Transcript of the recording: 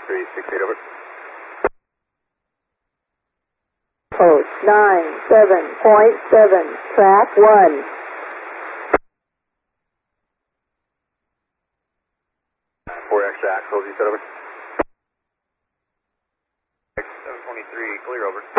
368 over. Post 97.7, track 1. 4 extra axles, you said over. 723, clear over.